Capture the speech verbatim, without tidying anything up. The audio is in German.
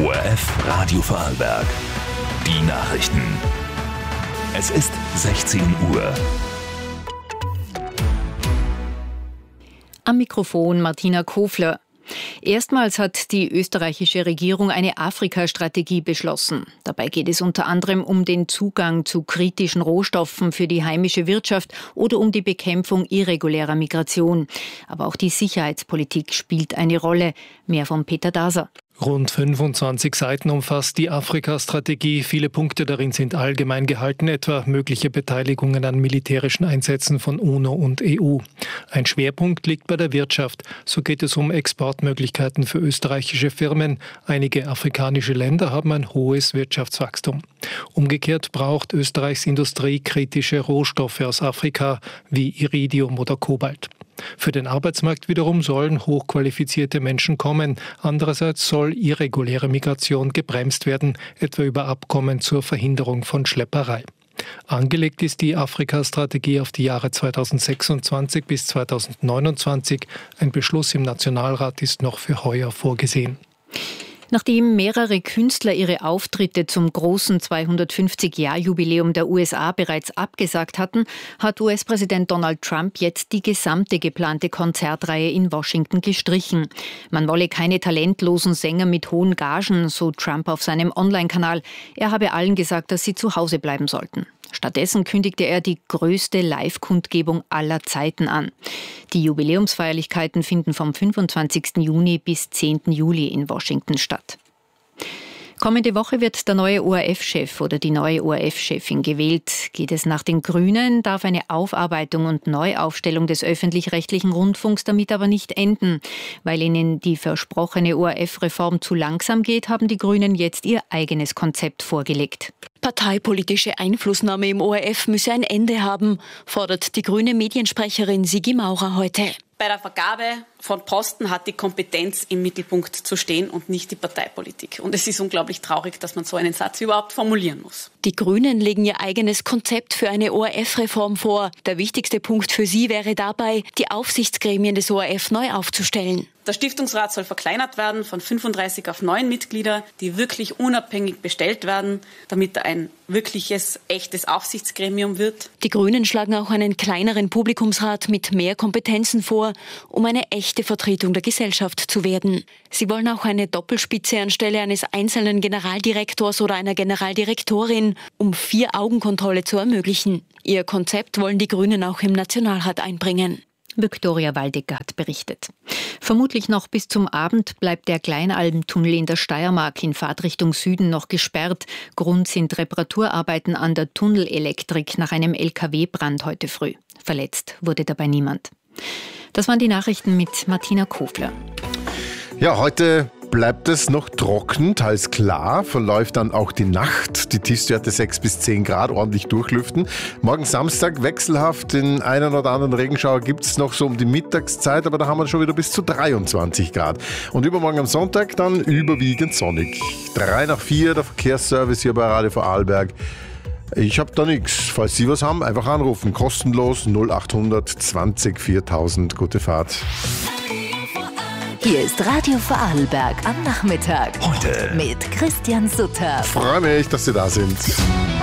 O R F Radio Vorarlberg. Die Nachrichten. Es ist sechzehn Uhr. Am Mikrofon Martina Kofler. Erstmals hat die österreichische Regierung eine Afrika-Strategie beschlossen. Dabei geht es unter anderem um den Zugang zu kritischen Rohstoffen für die heimische Wirtschaft oder um die Bekämpfung irregulärer Migration. Aber auch die Sicherheitspolitik spielt eine Rolle. Mehr von Peter Daser. Rund fünfundzwanzig Seiten umfasst die Afrika-Strategie. Viele Punkte darin sind allgemein gehalten, etwa mögliche Beteiligungen an militärischen Einsätzen von UNO und E U. Ein Schwerpunkt liegt bei der Wirtschaft. So geht es um Exportmöglichkeiten für österreichische Firmen. Einige afrikanische Länder haben ein hohes Wirtschaftswachstum. Umgekehrt braucht Österreichs Industrie kritische Rohstoffe aus Afrika wie Iridium oder Kobalt. Für den Arbeitsmarkt wiederum sollen hochqualifizierte Menschen kommen. Andererseits soll irreguläre Migration gebremst werden, etwa über Abkommen zur Verhinderung von Schlepperei. Angelegt ist die Afrika-Strategie auf die Jahre zweitausendsechsundzwanzig bis zweitausendneunundzwanzig. Ein Beschluss im Nationalrat ist noch für heuer vorgesehen. Nachdem mehrere Künstler ihre Auftritte zum großen zweihundertfünfzig-Jahr-Jubiläum der U S A bereits abgesagt hatten, hat U S-Präsident Donald Trump jetzt die gesamte geplante Konzertreihe in Washington gestrichen. Man wolle keine talentlosen Sänger mit hohen Gagen, so Trump auf seinem Online-Kanal. Er habe allen gesagt, dass sie zu Hause bleiben sollten. Stattdessen kündigte er die größte Live-Kundgebung aller Zeiten an. Die Jubiläumsfeierlichkeiten finden vom fünfundzwanzigsten Juni bis zehnten Juli in Washington statt. Kommende Woche wird der neue O R F-Chef oder die neue O R F-Chefin gewählt. Geht es nach den Grünen, darf eine Aufarbeitung und Neuaufstellung des öffentlich-rechtlichen Rundfunks damit aber nicht enden. Weil ihnen die versprochene O R F-Reform zu langsam geht, haben die Grünen jetzt ihr eigenes Konzept vorgelegt. Parteipolitische Einflussnahme im O R F müsse ein Ende haben, fordert die grüne Mediensprecherin Sigi Maurer heute. Bei der Vergabe von Posten hat die Kompetenz im Mittelpunkt zu stehen und nicht die Parteipolitik. Und es ist unglaublich traurig, dass man so einen Satz überhaupt formulieren muss. Die Grünen legen ihr eigenes Konzept für eine O R F-Reform vor. Der wichtigste Punkt für sie wäre dabei, die Aufsichtsgremien des O R F neu aufzustellen. Der Stiftungsrat soll verkleinert werden von fünfunddreißig auf neun Mitglieder, die wirklich unabhängig bestellt werden, damit er ein wirkliches, echtes Aufsichtsgremium wird. Die Grünen schlagen auch einen kleineren Publikumsrat mit mehr Kompetenzen vor, um eine echte Vertretung der Gesellschaft zu werden. Sie wollen auch eine Doppelspitze anstelle eines einzelnen Generaldirektors oder einer Generaldirektorin, um Vier-Augen-Kontrolle zu ermöglichen. Ihr Konzept wollen die Grünen auch im Nationalrat einbringen. Viktoria Waldecker hat berichtet. Vermutlich noch bis zum Abend bleibt der Kleinalmtunnel in der Steiermark in Fahrtrichtung Süden noch gesperrt. Grund sind Reparaturarbeiten an der Tunnelelektrik nach einem L K W-Brand heute früh. Verletzt wurde dabei niemand. Das waren die Nachrichten mit Martina Kofler. Ja, heute bleibt es noch trocken, teils klar, verläuft dann auch die Nacht. Die Tiefstwerte sechs bis zehn Grad, ordentlich durchlüften. Morgen Samstag wechselhaft, den einen oder anderen Regenschauer gibt es noch so um die Mittagszeit, aber da haben wir schon wieder bis zu dreiundzwanzig Grad. Und übermorgen am Sonntag dann überwiegend sonnig. Drei nach vier, der Verkehrsservice hier bei Radio Vorarlberg. Ich habe da nichts. Falls Sie was haben, einfach anrufen. Kostenlos null acht hundert zwanzig viertausend. Gute Fahrt. Hier ist Radio Vorarlberg am Nachmittag. Heute mit Christian Sutter. Freue mich, dass Sie da sind.